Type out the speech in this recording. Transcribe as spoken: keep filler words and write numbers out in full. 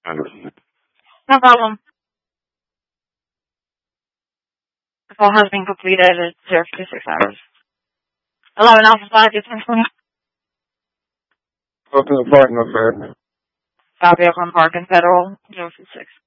No problem. The call has been completed at zero fifty-six hours. eleven Alpha five, you can Go to the parking lot, sir. South Oakland Park and Federal, zero fifty-six.